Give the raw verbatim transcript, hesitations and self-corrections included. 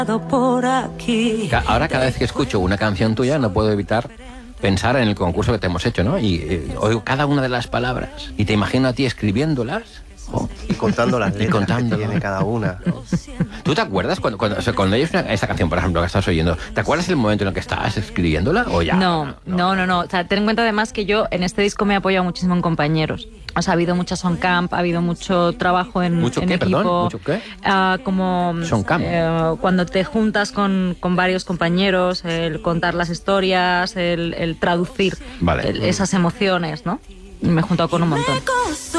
por aquí. Ahora cada vez que escucho una canción tuya no puedo evitar pensar en el concurso que te hemos hecho, ¿no? Y eh, oigo cada una de las palabras y te imagino a ti escribiéndolas. Oh. Y contando las letras y contando que tiene cada una. ¿Tú te acuerdas cuando, cuando, o sea, cuando oyes una, esa canción, por ejemplo, que estás oyendo, ¿te acuerdas el momento en el que estabas escribiéndola o ya? No, no, no, no, no. O sea, ten en cuenta además que yo en este disco me he apoyado muchísimo en compañeros. O sea, ha habido mucha soundcamp, ha habido mucho trabajo en, ¿Mucho en qué, equipo. perdón? ¿Mucho qué? Uh, como Soundcamp. Eh, cuando te juntas con, con varios compañeros, el contar las historias, el, el traducir vale. el, esas emociones, ¿no? Y me he juntado con un montón.